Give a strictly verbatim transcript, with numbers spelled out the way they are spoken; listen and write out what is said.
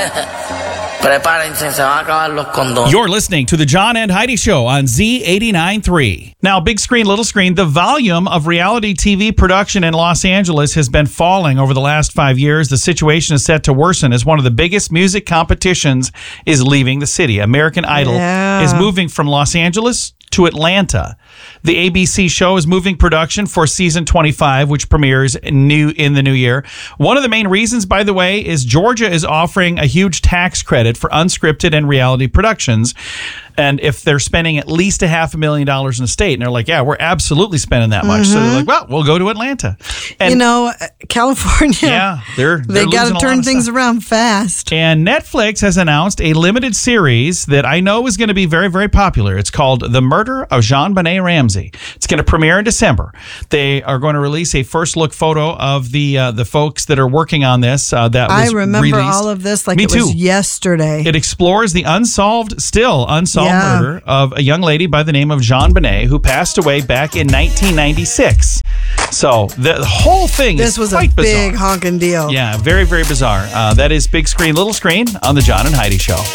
Prepárense, se van a acabar los condones. You're listening to the John and Heidi Show on Z eighty-nine point three. Now, big screen, little screen, the volume of reality T V production in Los Angeles has been falling over the last five years. The situation is set to worsen as one of the biggest music competitions is leaving the city. American Idol Yeah. is moving from Los Angeles to Atlanta. The A B C show is moving production for season twenty-five, which premieres new in the new year. One of the main reasons, by the way, is Georgia is offering a huge tax credit for unscripted and reality productions. And if they're spending at least a half a million dollars in the state, and they're like, yeah, we're absolutely spending that much. So they're like, well, we'll go to Atlanta. And you know, California, yeah, they're, they're they got losing to a lot turn of things stuff. around fast. And Netflix has announced a limited series that I know is going to be very, very popular. It's called The Murder of JonBenet Ramsey. It's going to premiere in December. They are going to release a first look photo of the uh, the folks that are working on this. Uh, that I was remember released. all of this like Me it was too. yesterday. It explores the unsolved, still unsolved Yeah. murder of a young lady by the name of JonBenet who passed away back in nineteen ninety-six. So the, the whole thing This is was a quite big bizarre. honking deal. Yeah, very, very bizarre. Uh, that is Big Screen, Little Screen on the John and Heidi Show.